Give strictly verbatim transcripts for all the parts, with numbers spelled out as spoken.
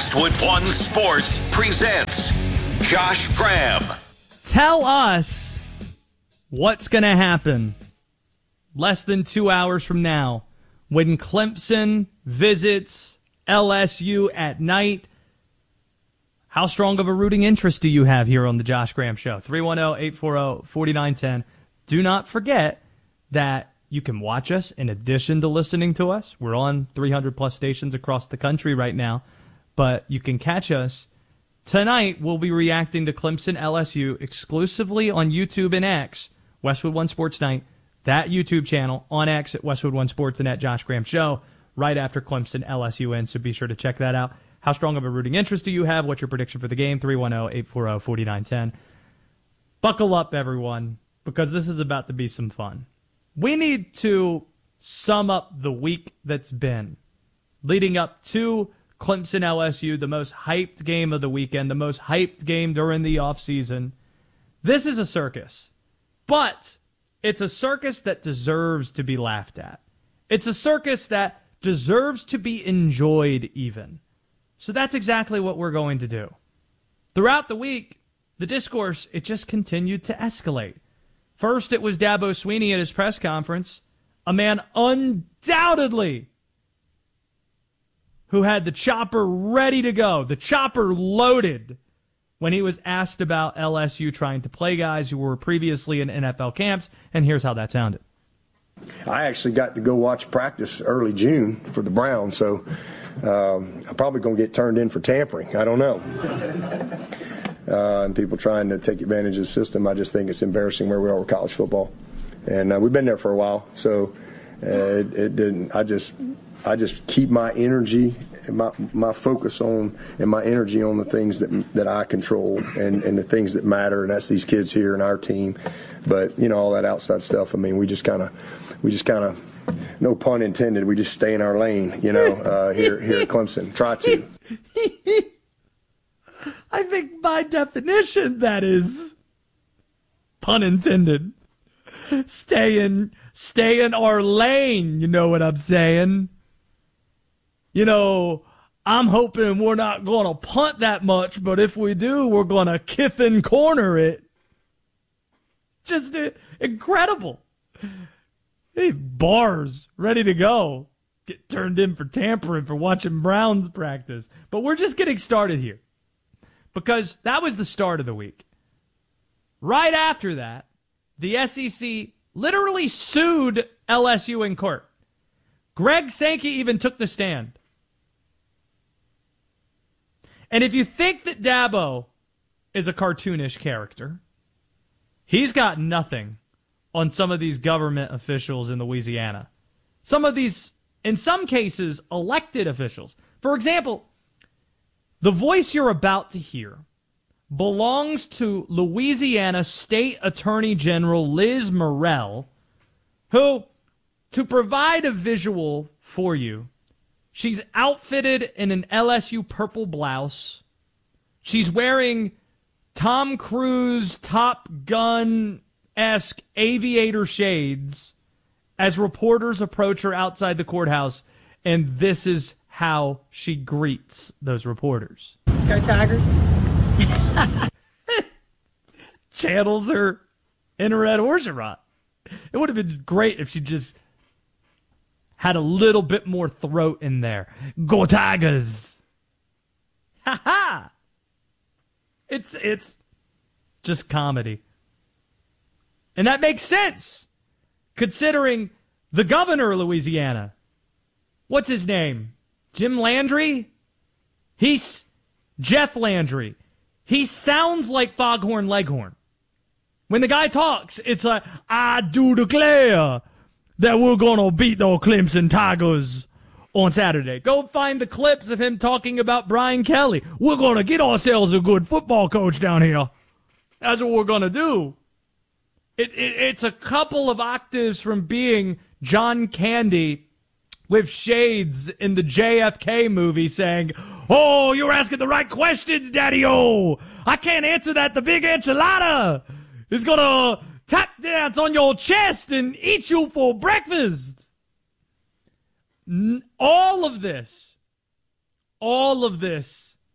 Westwood One Sports presents Josh Graham. Tell us what's going to happen less than two hours from now when Clemson visits L S U at night. How strong of a rooting interest do you have here on the Josh Graham Show? three one zero, eight four zero, four nine one zero. Do not forget that you can watch us in addition to listening to us. We're on three hundred plus stations across the country right now, but you can catch us. Tonight, we'll be reacting to Clemson L S U exclusively on YouTube and X, Westwood One Sports Night, that YouTube channel, on X at Westwood One Sports and at Josh Graham Show, right after Clemson L S U ends, so be sure to check that out. How strong of a rooting interest do you have? What's your prediction for the game? three one zero, eight four zero, four nine one zero. Buckle up, everyone, because this is about to be some fun. We need to sum up the week that's been leading up to Clemson L S U, the most hyped game of the weekend, the most hyped game during the offseason. This is a circus, but it's a circus that deserves to be laughed at. It's a circus that deserves to be enjoyed even. So that's exactly what we're going to do. Throughout the week, the discourse, it just continued to escalate. First, it was Dabo Swinney at his press conference, a man undoubtedly who had the chopper ready to go, the chopper loaded, when he was asked about L S U trying to play guys who were previously in N F L camps, and here's how that sounded. I actually got to go watch practice early June for the Browns, so um, I'm probably going to get turned in for tampering. I don't know. Uh, and people trying to take advantage of the system. I just think it's embarrassing where we are with college football, and uh, we've been there for a while. So uh, it, it didn't. I just, I just keep my energy, and my my focus on, and my energy on the things that that I control, and, and the things that matter, and that's these kids here and our team. But you know, all that outside stuff. I mean, we just kind of, we just kind of, no pun intended. We just stay in our lane. You know, uh, here here at Clemson, try to. I think by definition that is pun intended. Stay in, stay in our lane, you know what I'm saying? You know, I'm hoping we're not going to punt that much, but if we do, we're going to Kiffin corner it. Just uh, incredible. Hey, bars ready to go. Get turned in for tampering for watching Browns practice. But we're just getting started here. Because that was the start of the week. Right after that, the S E C literally sued L S U in court. Greg Sankey even took the stand. And if you think that Dabo is a cartoonish character, he's got nothing on some of these government officials in Louisiana. Some of these, in some cases, elected officials. For example, the voice you're about to hear belongs to Louisiana State Attorney General Liz Morrell, who, to provide a visual for you, she's outfitted in an L S U purple blouse. She's wearing Tom Cruise Top Gun-esque aviator shades as reporters approach her outside the courthouse, and this is how she greets those reporters. Go Tigers. Channels her in her Red Orgeron. It would have been great if she just had a little bit more throat in there. Go Tigers. Ha ha. It's, it's just comedy. And that makes sense, considering the governor of Louisiana. What's his name? Jim Landry? He's Jeff Landry. He sounds like Foghorn Leghorn. When the guy talks, it's like, I do declare that we're going to beat the Clemson Tigers on Saturday. Go find the clips of him talking about Brian Kelly. We're going to get ourselves a good football coach down here. That's what we're going to do. It, it, it's a couple of octaves from being John Candy with shades in the J F K movie saying, oh, you're asking the right questions, Daddy-O. I can't answer that. The big enchilada is going to tap dance on your chest and eat you for breakfast. All of this, all of this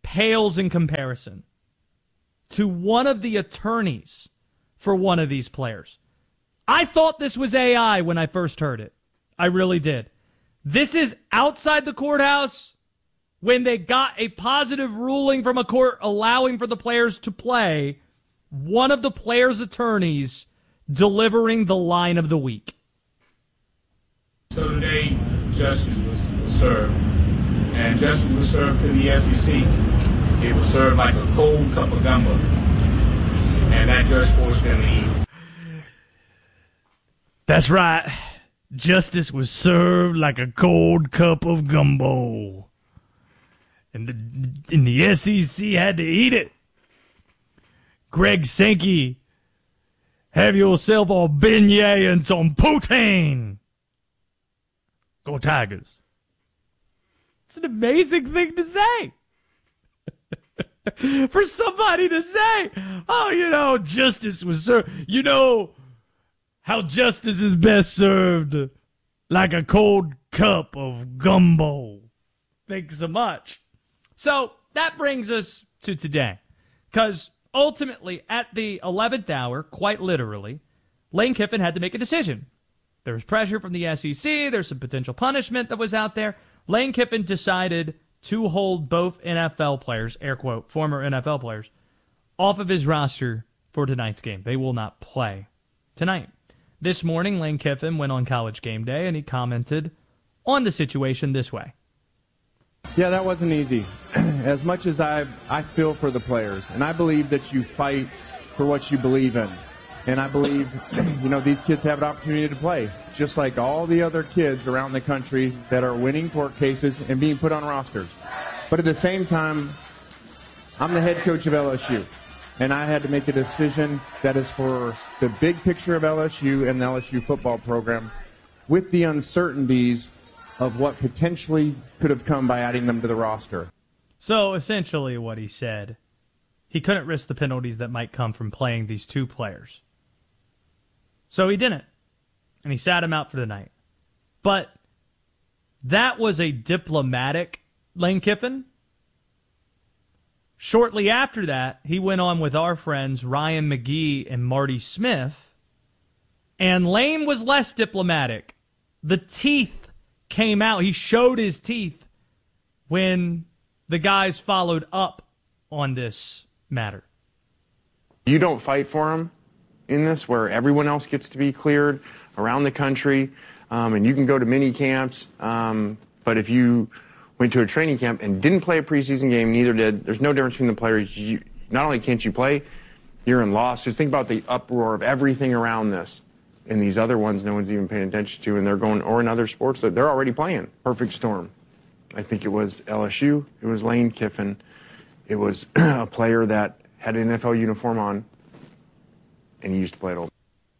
pales in comparison to one of the attorneys for one of these players. I thought this was A I when I first heard it. I really did. This is outside the courthouse when they got a positive ruling from a court allowing for the players to play. One of the players' attorneys delivering the line of the week. So today, justice was, was served, and justice was served to the S E C. It was served like a cold cup of gumbo, and that judge forced them to eat. That's right. Justice was served like a cold cup of gumbo, and the and the S E C had to eat it. Greg Sankey, have yourself a beignet and some poutine. Go Tigers. It's an amazing thing to say. For somebody to say, oh, you know, justice was served. You know how justice is best served like a cold cup of gumbo. Thanks so much. So that brings us to today. Because ultimately, at the eleventh hour, quite literally, Lane Kiffin had to make a decision. There was pressure from the S E C. There's some potential punishment that was out there. Lane Kiffin decided to hold both N F L players, air quote, former N F L players, off of his roster for tonight's game. They will not play tonight. This morning, Lane Kiffin went on College Game Day, and he commented on the situation this way. Yeah, that wasn't easy. As much as I I feel for the players, and I believe that you fight for what you believe in. And I believe, you know, these kids have an opportunity to play, just like all the other kids around the country that are winning court cases and being put on rosters. But at the same time, I'm the head coach of L S U, and I had to make a decision that is for the big picture of L S U and the L S U football program, with the uncertainties of what potentially could have come by adding them to the roster. So essentially what he said, he couldn't risk the penalties that might come from playing these two players. So he didn't, and he sat him out for the night. But that was a diplomatic Lane Kiffin. Shortly after that, he went on with our friends Ryan McGee and Marty Smith, and Lane was less diplomatic. The teeth came out. He showed his teeth when the guys followed up on this matter. You don't fight for them in this, where everyone else gets to be cleared around the country, um, and you can go to mini camps, um, but if you went to a training camp and didn't play a preseason game, neither did, there's no difference between the players. You, not only can't you play, you're in lawsuits. Think about the uproar of everything around this. And these other ones no one's even paying attention to, and they're going, or in other sports, that they're already playing. Perfect storm. I think it was L S U, it was Lane Kiffin, it was a player that had an N F L uniform on, and he used to play at Ole Miss.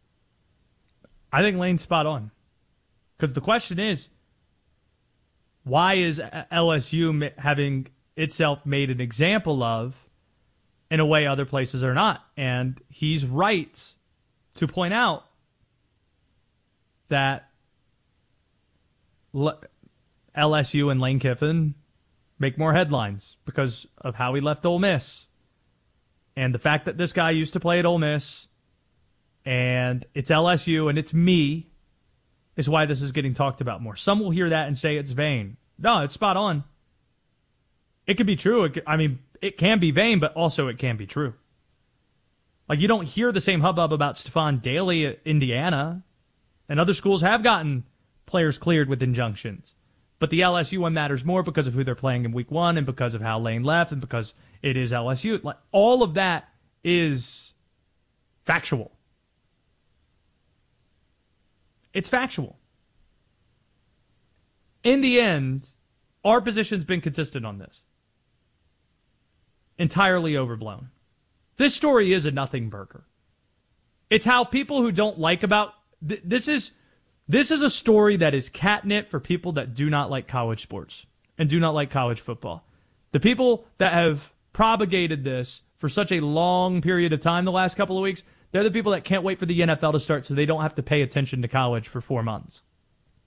I think Lane's spot on. Because the question is, why is L S U having itself made an example of in a way other places are not? And he's right to point out that L S U and Lane Kiffin make more headlines because of how he left Ole Miss. And the fact that this guy used to play at Ole Miss, and it's L S U and it's me, is why this is getting talked about more. Some will hear that and say it's vain. No, it's spot on. It could be true. It could, I mean, it can be vain, but also it can be true. Like, you don't hear the same hubbub about Stephon Daly at Indiana, and other schools have gotten players cleared with injunctions. But the L S U one matters more because of who they're playing in week one and because of how Lane left and because it is L S U. Like, all of that is factual. It's factual. In the end, our position's been consistent on this. Entirely overblown. This story is a nothing burger. It's how people who don't like about... Th- this is this is a story that is catnip for people that do not like college sports and do not like college football. The people that have propagated this for such a long period of time the last couple of weeks, they're the people that can't wait for the N F L to start so they don't have to pay attention to college for four months.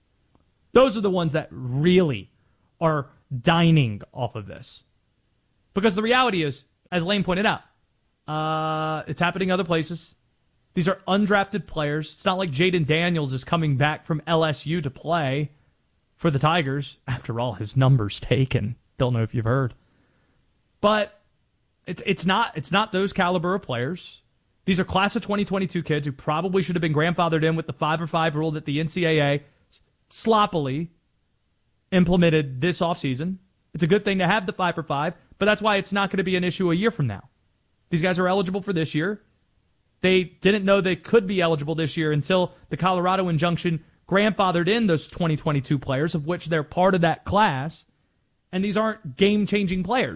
Those are the ones that really are dining off of this. Because the reality is, as Lane pointed out, uh, it's happening other places. These are undrafted players. It's not like Jaden Daniels is coming back from L S U to play for the Tigers. After all, his number's taken. Don't know if you've heard. But it's it's not it's not those caliber of players. These are class of twenty twenty-two kids who probably should have been grandfathered in with the five or five rule that the N C double A sloppily implemented this offseason. It's a good thing to have the five for five, but that's why it's not going to be an issue a year from now. These guys are eligible for this year. They didn't know they could be eligible this year until the Colorado injunction grandfathered in those twenty twenty-two players, of which they're part of that class. And these aren't game-changing players.